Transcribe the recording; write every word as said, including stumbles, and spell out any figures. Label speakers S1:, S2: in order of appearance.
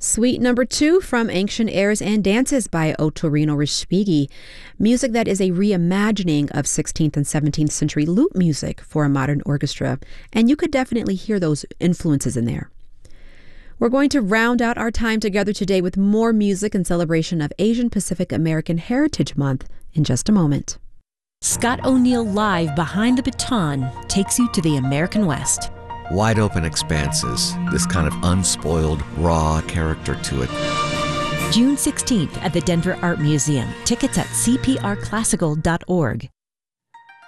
S1: Suite number two from Ancient Airs and Dances by Ottorino Respighi. Music that is a reimagining of sixteenth and seventeenth century lute music for a modern orchestra, and you could definitely hear those influences in there. We're going to round out our time together today with more music in celebration of Asian Pacific American Heritage Month in just a moment.
S2: Scott O'Neill Live Behind the Baton takes you to the American West.
S3: Wide open expanses, this kind of unspoiled, raw character to it.
S2: June sixteenth at the Denver Art Museum. Tickets at c p r classical dot org.